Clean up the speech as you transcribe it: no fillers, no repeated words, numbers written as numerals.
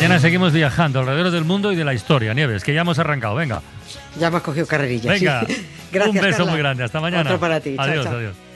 Mañana seguimos viajando alrededor del mundo y de la historia, Nieves, que ya hemos arrancado. Venga. Ya me has cogido carrerillas. Venga. Gracias, un beso Carla. muy grande. Hasta mañana. Otro para ti. Adiós, Chao, chao. adiós.